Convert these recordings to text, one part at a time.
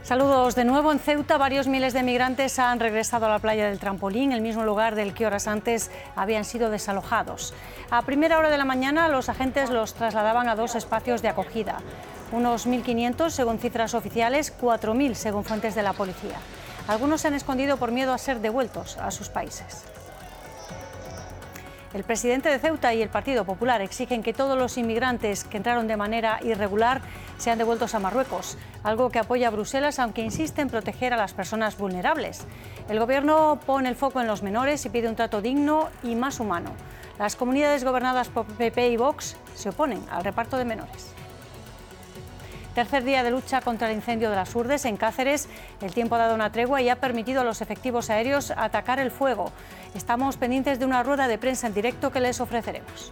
Saludos de nuevo. En Ceuta, varios miles de migrantes han regresado a la playa del Trampolín, el mismo lugar del que horas antes habían sido desalojados. A primera hora de la mañana, los agentes los trasladaban a dos espacios de acogida. Unos 1.500 según cifras oficiales, 4.000 según fuentes de la policía. Algunos se han escondido por miedo a ser devueltos a sus países. El presidente de Ceuta y el Partido Popular exigen que todos los inmigrantes que entraron de manera irregular sean devueltos a Marruecos, algo que apoya Bruselas, aunque insiste en proteger a las personas vulnerables. El Gobierno pone el foco en los menores y pide un trato digno y más humano. Las comunidades gobernadas por PP y Vox se oponen al reparto de menores. Tercer día de lucha contra el incendio de las Urdes en Cáceres. El tiempo ha dado una tregua y ha permitido a los efectivos aéreos atacar el fuego. Estamos pendientes de una rueda de prensa en directo que les ofreceremos.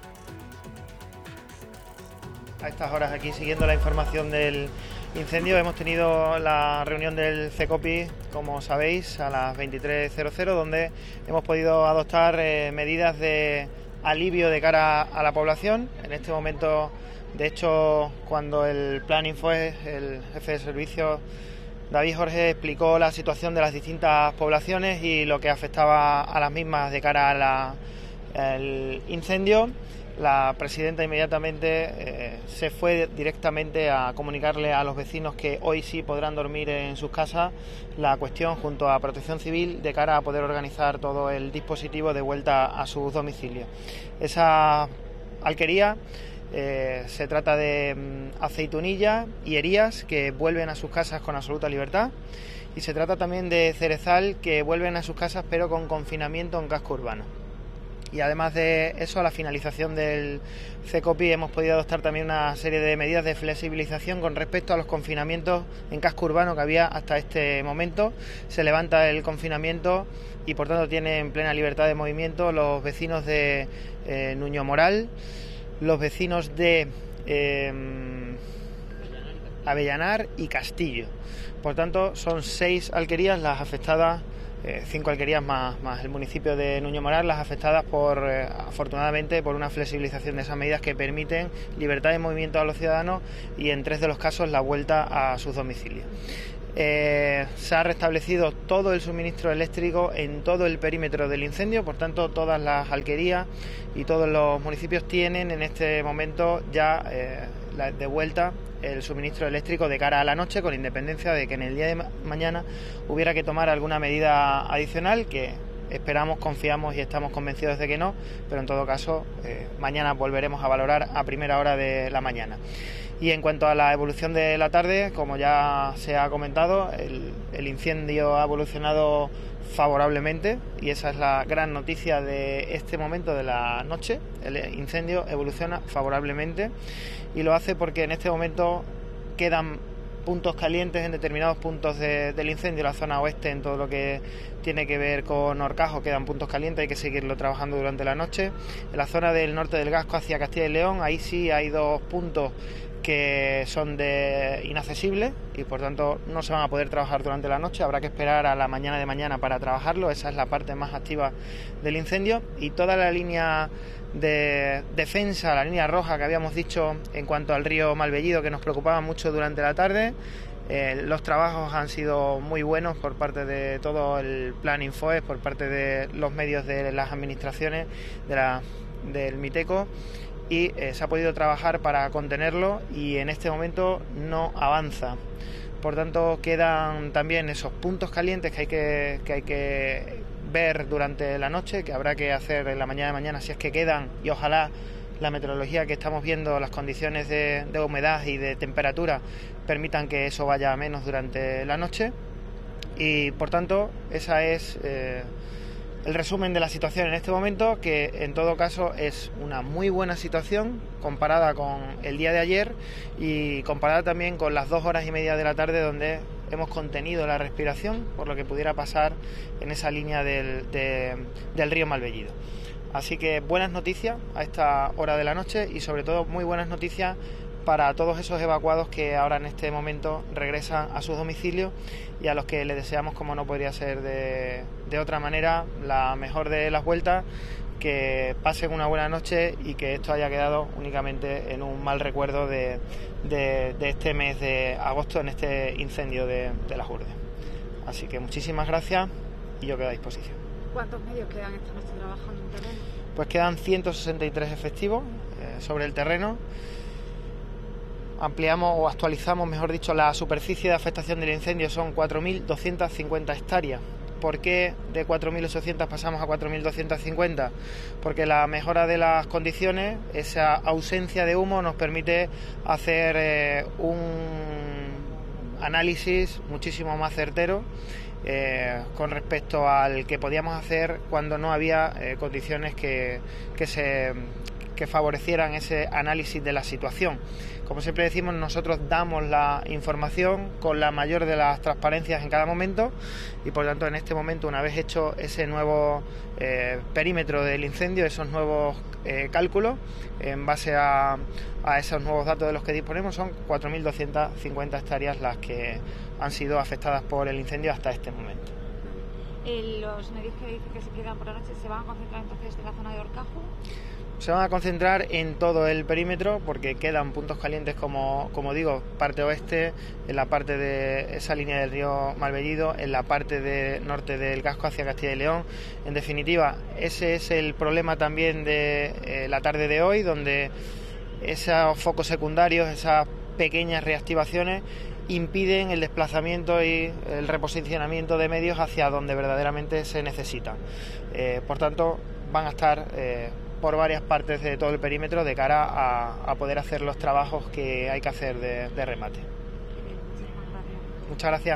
A estas horas aquí siguiendo la información del incendio hemos tenido la reunión del CECOPI, como sabéis, a las 23:00, donde hemos podido adoptar medidas de alivio de cara a la población. En este momento, de hecho, cuando el Plan Infoes, el jefe de servicio David Jorge, explicó la situación de las distintas poblaciones y lo que afectaba a las mismas de cara al incendio, la presidenta inmediatamente se fue directamente a comunicarle a los vecinos que hoy sí podrán dormir en sus casas la cuestión junto a Protección Civil de cara a poder organizar todo el dispositivo de vuelta a sus domicilios. Esa alquería se trata de Aceitunilla y Herías, que vuelven a sus casas con absoluta libertad, y se trata también de Cerezal, que vuelven a sus casas pero con confinamiento en casco urbano. Y además de eso, a la finalización del CECOPI hemos podido adoptar también una serie de medidas de flexibilización con respecto a los confinamientos en casco urbano que había hasta este momento. Se levanta el confinamiento y por tanto tienen plena libertad de movimiento los vecinos de Nuño Moral, los vecinos de Avellanar y Castillo. Por tanto, son 6 alquerías las afectadas, 5 alquerías más el municipio de Nuño Moral, las afectadas afortunadamente por una flexibilización de esas medidas que permiten libertad de movimiento a los ciudadanos y en 3 de los casos la vuelta a sus domicilios. Se ha restablecido todo el suministro eléctrico en todo el perímetro del incendio, por tanto todas las alquerías y todos los municipios tienen en este momento ya de vuelta el suministro eléctrico de cara a la noche, con independencia de que en el día de mañana hubiera que tomar alguna medida adicional, que esperamos, confiamos y estamos convencidos de que no, pero en todo caso mañana volveremos a valorar a primera hora de la mañana. Y en cuanto a la evolución de la tarde, como ya se ha comentado, el incendio ha evolucionado favorablemente y esa es la gran noticia de este momento de la noche. El incendio evoluciona favorablemente y lo hace porque en este momento quedan puntos calientes en determinados puntos del incendio. La zona oeste, en todo lo que tiene que ver con Horcajo, quedan puntos calientes, hay que seguirlo trabajando durante la noche. En la zona del norte del Gasco hacia Castilla y León, ahí sí hay 2 puntos que son inaccesibles y por tanto no se van a poder trabajar durante la noche, habrá que esperar a la mañana de mañana para trabajarlo. Esa es la parte más activa del incendio, y toda la línea de defensa, la línea roja que habíamos dicho en cuanto al río Malvellido, que nos preocupaba mucho durante la tarde. Los trabajos han sido muy buenos por parte de todo el Plan Infoes, por parte de los medios de las administraciones del Miteco, y se ha podido trabajar para contenerlo y en este momento no avanza. Por tanto, quedan también esos puntos calientes que hay que ver durante la noche, que habrá que hacer en la mañana de mañana si es que quedan, y ojalá la meteorología que estamos viendo, las condiciones de humedad y de temperatura permitan que eso vaya a menos durante la noche. Y por tanto, esa es el resumen de la situación en este momento, que en todo caso es una muy buena situación comparada con el día de ayer y comparada también con las 2 horas y media de la tarde, donde hemos contenido la respiración por lo que pudiera pasar en esa línea del río Malvellido. Así que buenas noticias a esta hora de la noche y sobre todo muy buenas noticias para todos esos evacuados que ahora en este momento regresan a sus domicilios y a los que les deseamos, como no podría ser de otra manera, la mejor de las vueltas, que pasen una buena noche y que esto haya quedado únicamente en un mal recuerdo de este mes de agosto, en este incendio de las Urdes. Así que muchísimas gracias y yo quedo a disposición. ¿Cuántos medios quedan esta noche trabajando en terreno? Pues quedan 163 efectivos sobre el terreno. Ampliamos o actualizamos, mejor dicho, la superficie de afectación del incendio, son 4.250 hectáreas. ¿Por qué de 4.800 pasamos a 4.250? Porque la mejora de las condiciones, esa ausencia de humo, nos permite hacer un análisis muchísimo más certero con respecto al que podíamos hacer cuando no había condiciones que favorecieran ese análisis de la situación. Como siempre decimos, nosotros damos la información con la mayor de las transparencias en cada momento y por tanto en este momento, una vez hecho ese nuevo perímetro del incendio, esos nuevos cálculos, en base a esos nuevos datos de los que disponemos, son 4.250 hectáreas las que han sido afectadas por el incendio hasta este momento. Los medios que dicen que se quedan por la noche, ¿se van a concentrar entonces en la zona de Horcajo? Se van a concentrar en todo el perímetro porque quedan puntos calientes, como digo, parte oeste, en la parte de esa línea del río Malvellido, en la parte de norte del casco hacia Castilla y León. En definitiva, ese es el problema también de la tarde de hoy, donde esos focos secundarios, esas pequeñas reactivaciones, impiden el desplazamiento y el reposicionamiento de medios hacia donde verdaderamente se necesitan. Por tanto, van a estar por varias partes de todo el perímetro de cara a poder hacer los trabajos que hay que hacer de remate. Muchas gracias.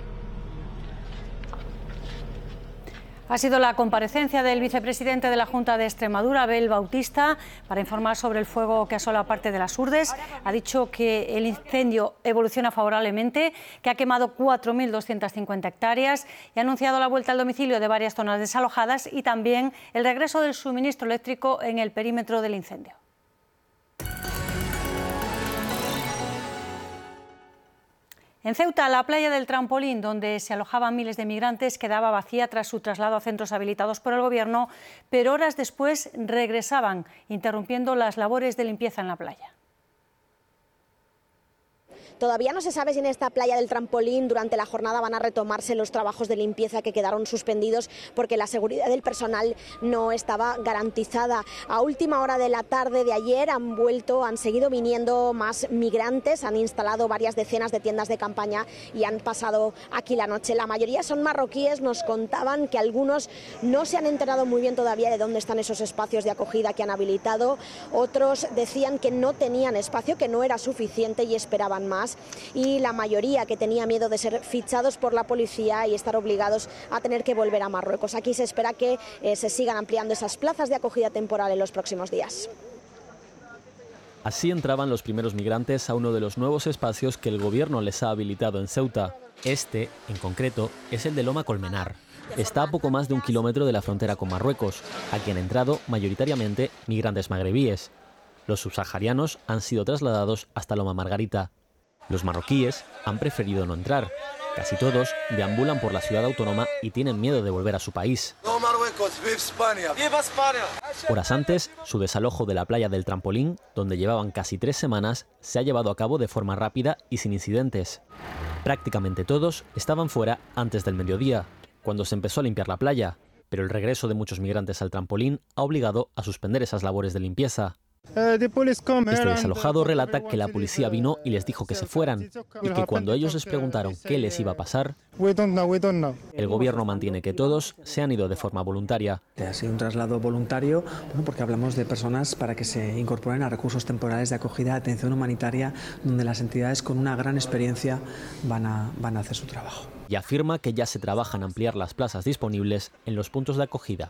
Ha sido la comparecencia del vicepresidente de la Junta de Extremadura, Abel Bautista, para informar sobre el fuego que asola parte de las Urdes. Ha dicho que el incendio evoluciona favorablemente, que ha quemado 4.250 hectáreas y ha anunciado la vuelta al domicilio de varias zonas desalojadas y también el regreso del suministro eléctrico en el perímetro del incendio. En Ceuta, la playa del Trampolín, donde se alojaban miles de migrantes, quedaba vacía tras su traslado a centros habilitados por el Gobierno, pero horas después regresaban, interrumpiendo las labores de limpieza en la playa. Todavía no se sabe si en esta playa del Trampolín durante la jornada van a retomarse los trabajos de limpieza que quedaron suspendidos porque la seguridad del personal no estaba garantizada. A última hora de la tarde de ayer han seguido viniendo más migrantes, han instalado varias decenas de tiendas de campaña y han pasado aquí la noche. La mayoría son marroquíes, nos contaban que algunos no se han enterado muy bien todavía de dónde están esos espacios de acogida que han habilitado, otros decían que no tenían espacio, que no era suficiente y esperaban más. Y la mayoría que tenía miedo de ser fichados por la policía y estar obligados a tener que volver a Marruecos. Aquí se espera que se sigan ampliando esas plazas de acogida temporal en los próximos días. Así entraban los primeros migrantes a uno de los nuevos espacios que el Gobierno les ha habilitado en Ceuta. Este, en concreto, es el de Loma Colmenar. Está a poco más de 1 kilómetro de la frontera con Marruecos. Aquí han entrado mayoritariamente migrantes magrebíes. Los subsaharianos han sido trasladados hasta Loma Margarita. Los marroquíes han preferido no entrar. Casi todos deambulan por la ciudad autónoma y tienen miedo de volver a su país. ¡No Marruecos! ¡Viva España! ¡Viva España! Horas antes, su desalojo de la playa del Trampolín, donde llevaban casi 3 semanas, se ha llevado a cabo de forma rápida y sin incidentes. Prácticamente todos estaban fuera antes del mediodía, cuando se empezó a limpiar la playa, pero el regreso de muchos migrantes al Trampolín ha obligado a suspender esas labores de limpieza. Este desalojado relata que la policía vino y les dijo que se fueran y que cuando ellos les preguntaron qué les iba a pasar, el Gobierno mantiene que todos se han ido de forma voluntaria. Ha sido un traslado voluntario, porque hablamos de personas para que se incorporen a recursos temporales de acogida de atención humanitaria, donde las entidades con una gran experiencia van a hacer su trabajo. Y afirma que ya se trabaja en ampliar las plazas disponibles en los puntos de acogida.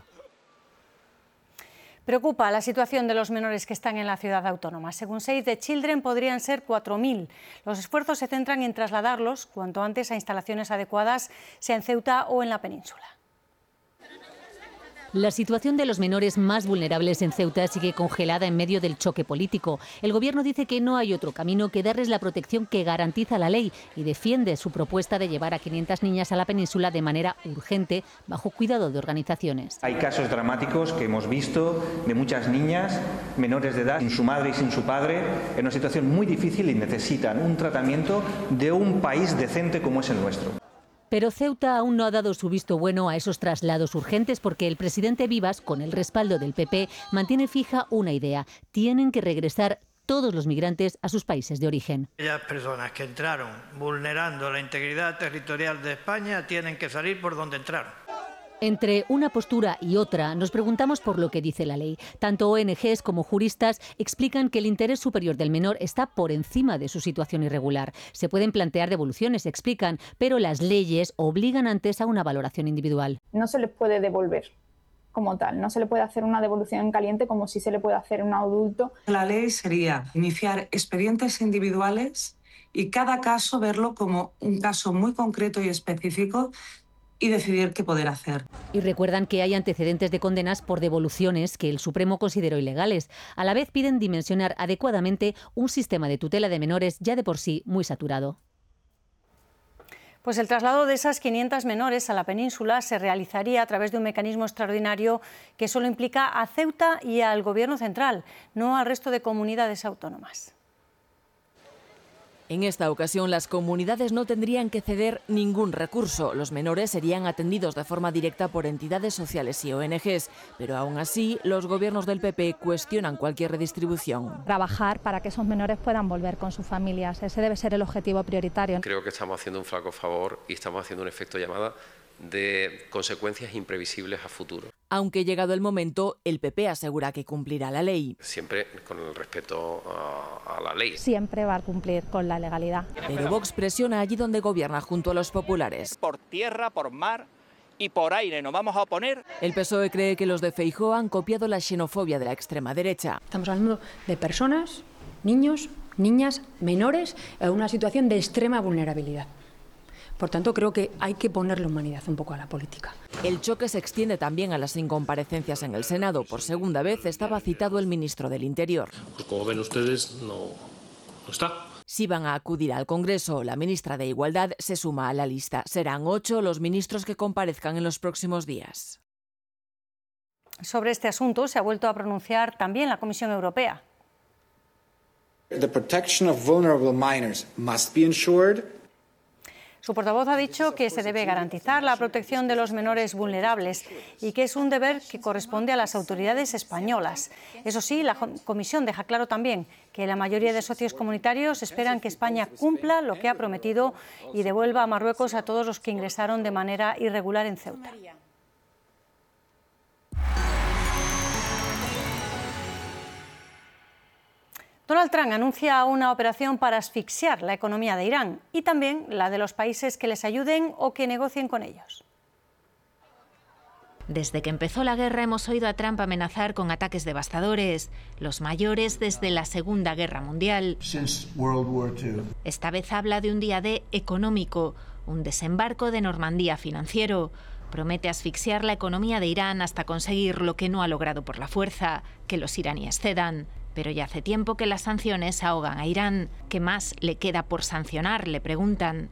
Preocupa la situación de los menores que están en la ciudad autónoma. Según Save the Children, podrían ser 4.000. Los esfuerzos se centran en trasladarlos cuanto antes a instalaciones adecuadas, sea en Ceuta o en la península. La situación de los menores más vulnerables en Ceuta sigue congelada en medio del choque político. El Gobierno dice que no hay otro camino que darles la protección que garantiza la ley y defiende su propuesta de llevar a 500 niñas a la península de manera urgente, bajo cuidado de organizaciones. Hay casos dramáticos que hemos visto de muchas niñas menores de edad, sin su madre y sin su padre, en una situación muy difícil y necesitan un tratamiento de un país decente como es el nuestro. Pero Ceuta aún no ha dado su visto bueno a esos traslados urgentes porque el presidente Vivas, con el respaldo del PP, mantiene fija una idea: tienen que regresar todos los migrantes a sus países de origen. Aquellas personas que entraron vulnerando la integridad territorial de España tienen que salir por donde entraron. Entre una postura y otra nos preguntamos por lo que dice la ley. Tanto ONGs como juristas explican que el interés superior del menor está por encima de su situación irregular. Se pueden plantear devoluciones, explican, pero las leyes obligan antes a una valoración individual. No se les puede devolver como tal, no se le puede hacer una devolución en caliente como si se le puede hacer a un adulto. La ley sería iniciar expedientes individuales y cada caso verlo como un caso muy concreto y específico y decidir qué poder hacer. Y recuerdan que hay antecedentes de condenas por devoluciones que el Supremo consideró ilegales. A la vez piden dimensionar adecuadamente un sistema de tutela de menores ya de por sí muy saturado. Pues el traslado de esas 500 menores a la península se realizaría a través de un mecanismo extraordinario que solo implica a Ceuta y al Gobierno central, no al resto de comunidades autónomas. En esta ocasión, las comunidades no tendrían que ceder ningún recurso. Los menores serían atendidos de forma directa por entidades sociales y ONGs. Pero aún así, los gobiernos del PP cuestionan cualquier redistribución. Trabajar para que esos menores puedan volver con sus familias. Ese debe ser el objetivo prioritario. Creo que estamos haciendo un flaco favor y estamos haciendo un efecto llamada de consecuencias imprevisibles a futuro. Aunque llegado el momento, el PP asegura que cumplirá la ley. Siempre con el respeto a la ley. Siempre va a cumplir con la legalidad. Pero Vox presiona allí donde gobierna junto a los populares. Por tierra, por mar y por aire nos vamos a oponer. El PSOE cree que los de Feijóo han copiado la xenofobia de la extrema derecha. Estamos hablando de personas, niños, niñas, menores, en una situación de extrema vulnerabilidad. Por tanto, creo que hay que ponerle humanidad un poco a la política. El choque se extiende también a las incomparecencias en el Senado. Por segunda vez estaba citado el ministro del Interior. Pues como ven ustedes, no está. Si van a acudir al Congreso, la ministra de Igualdad se suma a la lista. Serán 8 los ministros que comparezcan en los próximos días. Sobre este asunto se ha vuelto a pronunciar también la Comisión Europea. The protection of vulnerable minors must be ensured. Su portavoz ha dicho que se debe garantizar la protección de los menores vulnerables y que es un deber que corresponde a las autoridades españolas. Eso sí, la Comisión deja claro también que la mayoría de socios comunitarios esperan que España cumpla lo que ha prometido y devuelva a Marruecos a todos los que ingresaron de manera irregular en Ceuta. Donald Trump anuncia una operación para asfixiar la economía de Irán y también la de los países que les ayuden o que negocien con ellos. Desde que empezó la guerra hemos oído a Trump amenazar con ataques devastadores, los mayores desde la Segunda Guerra Mundial. Esta vez habla de un día D económico, un desembarco de Normandía financiero. Promete asfixiar la economía de Irán hasta conseguir lo que no ha logrado por la fuerza, que los iraníes cedan. Pero ya hace tiempo que las sanciones ahogan a Irán. ¿Qué más le queda por sancionar?, le preguntan.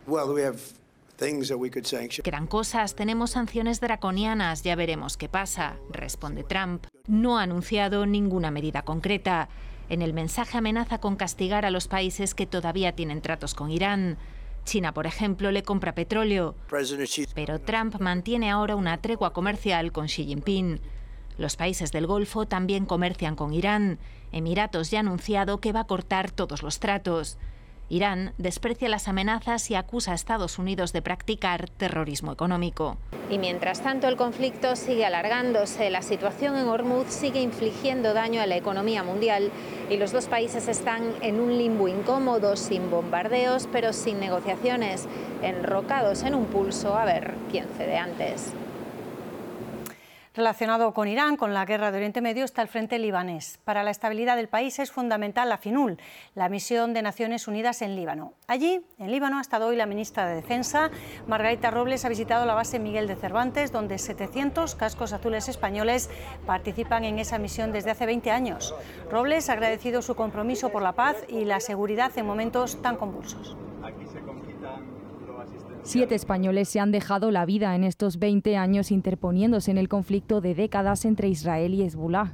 Quedan cosas, tenemos sanciones draconianas, ya veremos qué pasa, responde Trump. No ha anunciado ninguna medida concreta. En el mensaje amenaza con castigar a los países que todavía tienen tratos con Irán. China, por ejemplo, le compra petróleo. Pero Trump mantiene ahora una tregua comercial con Xi Jinping. Los países del Golfo también comercian con Irán. Emiratos ya ha anunciado que va a cortar todos los tratos. Irán desprecia las amenazas y acusa a Estados Unidos de practicar terrorismo económico. Y mientras tanto el conflicto sigue alargándose, la situación en Hormuz sigue infligiendo daño a la economía mundial y los dos países están en un limbo incómodo, sin bombardeos, pero sin negociaciones, enrocados en un pulso a ver quién cede antes. Relacionado con Irán, con la guerra de Oriente Medio, está el frente libanés. Para la estabilidad del país es fundamental la FINUL, la misión de Naciones Unidas en Líbano. Allí, en Líbano, ha estado hoy la ministra de Defensa. Margarita Robles ha visitado la base Miguel de Cervantes, donde 700 cascos azules españoles participan en esa misión desde hace 20 años. Robles ha agradecido su compromiso por la paz y la seguridad en momentos tan convulsos. 7 españoles se han dejado la vida en estos 20 años interponiéndose en el conflicto de décadas entre Israel y Hezbolá.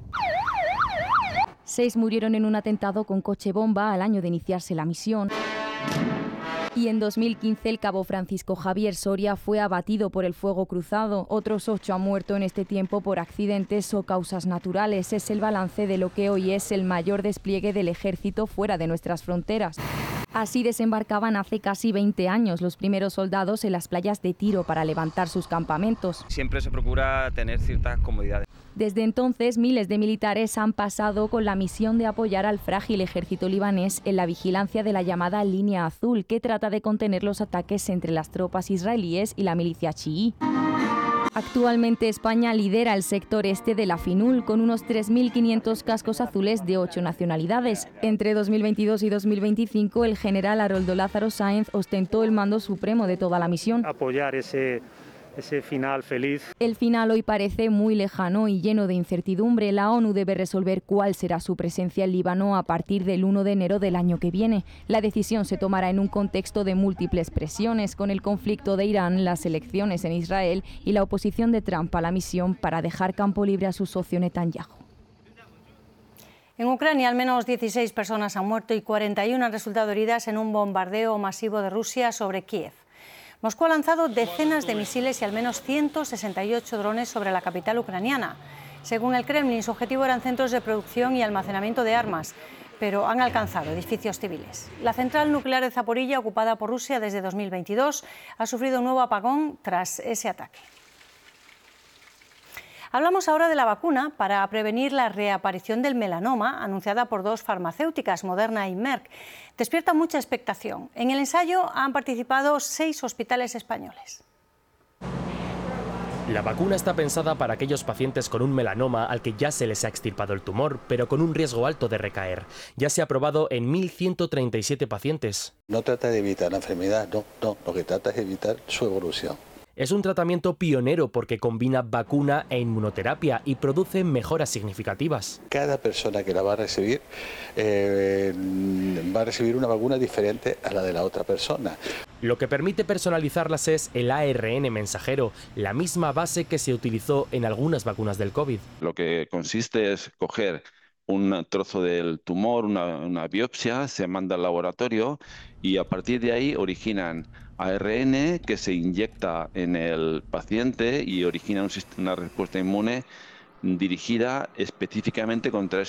6 murieron en un atentado con coche bomba al año de iniciarse la misión. Y en 2015 el cabo Francisco Javier Soria fue abatido por el fuego cruzado. Otros 8 han muerto en este tiempo por accidentes o causas naturales. Es el balance de lo que hoy es el mayor despliegue del ejército fuera de nuestras fronteras. Así desembarcaban hace casi 20 años los primeros soldados en las playas de Tiro para levantar sus campamentos. Siempre se procura tener ciertas comodidades. Desde entonces, miles de militares han pasado con la misión de apoyar al frágil ejército libanés en la vigilancia de la llamada Línea Azul, que trata de contener los ataques entre las tropas israelíes y la milicia chií. Actualmente España lidera el sector este de la FINUL con unos 3.500 cascos azules de 8 nacionalidades. Entre 2022 y 2025 el general Haroldo Lázaro Sáenz ostentó el mando supremo de toda la misión. Apoyar ese final feliz. El final hoy parece muy lejano y lleno de incertidumbre. La ONU debe resolver cuál será su presencia en Líbano a partir del 1 de enero del año que viene. La decisión se tomará en un contexto de múltiples presiones, con el conflicto de Irán, las elecciones en Israel y la oposición de Trump a la misión para dejar campo libre a su socio Netanyahu. En Ucrania, al menos 16 personas han muerto y 41 han resultado heridas en un bombardeo masivo de Rusia sobre Kiev. Moscú ha lanzado decenas de misiles y al menos 168 drones sobre la capital ucraniana. Según el Kremlin, su objetivo eran centros de producción y almacenamiento de armas, pero han alcanzado edificios civiles. La central nuclear de Zaporilla, ocupada por Rusia desde 2022, ha sufrido un nuevo apagón tras ese ataque. Hablamos ahora de la vacuna para prevenir la reaparición del melanoma, anunciada por 2 farmacéuticas, Moderna y Merck. Despierta mucha expectación. En el ensayo han participado 6 hospitales españoles. La vacuna está pensada para aquellos pacientes con un melanoma al que ya se les ha extirpado el tumor, pero con un riesgo alto de recaer. Ya se ha probado en 1.137 pacientes. No trata de evitar la enfermedad, no. Lo que trata es evitar su evolución. Es un tratamiento pionero porque combina vacuna e inmunoterapia y produce mejoras significativas. Cada persona que la va a recibir una vacuna diferente a la de la otra persona. Lo que permite personalizarlas es el ARN mensajero, la misma base que se utilizó en algunas vacunas del COVID. Lo que consiste es coger un trozo del tumor, una biopsia, se manda al laboratorio y a partir de ahí originan ARN que se inyecta en el paciente y origina una respuesta inmune dirigida específicamente contra ese